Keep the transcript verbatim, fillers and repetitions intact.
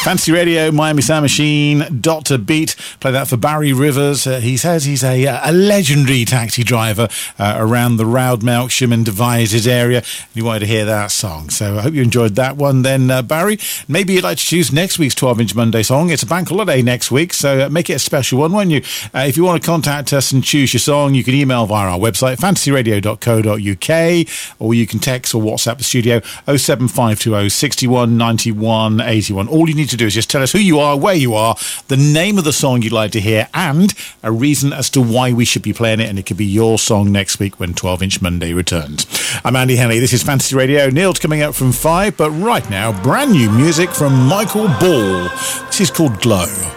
Fantasy Radio, Miami Sound Machine, Doctor Beat. Play that for Barry Rivers. Uh, he says he's a, a legendary taxi driver uh, around the Roudmelksham and Devizes area. You wanted to hear that song. So I hope you enjoyed that one then, uh, Barry. Maybe you'd like to choose next week's twelve-inch Monday song. It's a bank holiday next week, so uh, make it a special one, won't you? Uh, if you want to contact us and choose your song, you can email via our website, fantasy radio dot co dot uk, or you can text or WhatsApp the studio oh seven five two oh, six one, nine one, eight one. All you need to do is just tell us who you are, where you are, the name of the song you'd like to hear, and a reason as to why we should be playing it, and it could be your song next week when twelve-inch Monday returns. I'm Andy Henley. This is Fantasy Radio. Neil's coming up from five, but right now, brand new music from Michael Ball. This is called Glow.